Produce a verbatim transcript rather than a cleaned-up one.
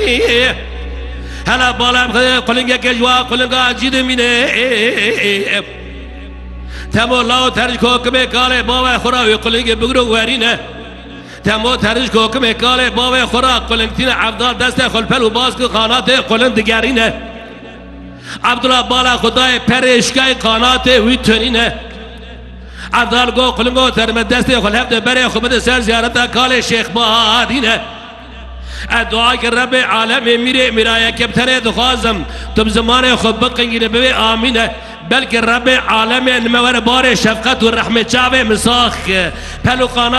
هلا بالام قلنگا کجوا قلنگا جید مینه تمو لاو ترج کوکمه کاله باوه خورا قلنگ بگرو ورینه تمو ترج کوکمه کاله باوه خورا قلنگتین عبدال دست خلپل و باز که قانات قلنگ دگرینه عبدالله بالا خدای پرشکای قانات وی تنینه عبدال گو قلنگو ترمت دست خلپ ده بره خمد سر زیارت کاله شیخ بهادینه دعا که رب عالم میره میرای کبتره دخوازم تم زمان خود بقنگی ببی آمینه بلکه رب عالم نمور بار شفقت و رحمت چاوه مساخ پلو قانا